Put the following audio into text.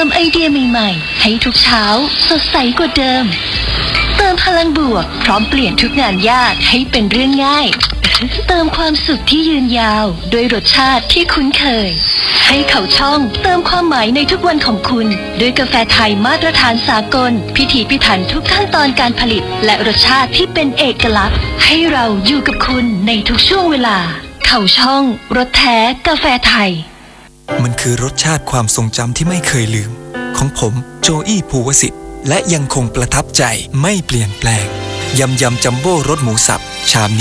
มไอเดียใหม่ๆให้ทุกเช้าสดใสกว่าเดิมเติมพลังบวกพร้อมเปลี่ยนทุกงานยากให้เป็นเรื่องง่ายเติมความสุขที่ยืนยาวด้วยรสชาติที่คุ้นเคยให้เขาช่องเติมความหมายในทุกวันของคุณด้วยกาแฟไทยมาตรฐานสากลพิถีพิถันทุกขั้นตอนการผลิตและรสชาติที่เป็นเอกลักษณ์ให้เราอยู่กับคุณในทุกช่วงเวลาเขาช่องรสแท้กาแฟไทยมันคือรสชาติความทรงจำที่ไม่เคยลืมของผมโจอี้ภูวสิทธิ์และยังคงประทับใจไม่เปลี่ยนแปลงยำจัมโบ้รสหมูสับชามนี้